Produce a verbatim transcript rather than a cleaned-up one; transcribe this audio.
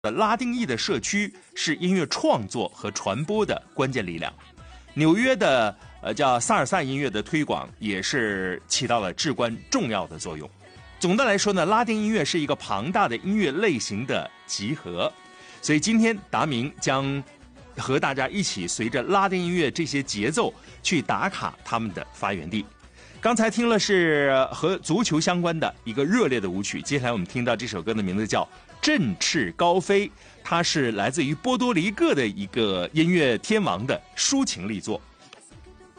拉丁裔的社区是音乐创作和传播的关键力量。纽约的呃叫萨尔萨音乐的推广也是起到了至关重要的作用。总的来说呢，拉丁音乐是一个庞大的音乐类型的集合，所以今天达明将和大家一起随着拉丁音乐这些节奏去打卡他们的发源地。刚才听了是和足球相关的一个热烈的舞曲，接下来我们听到这首歌的名字叫《振翅高飞》，它是来自于波多黎各的一个音乐天王的抒情力作。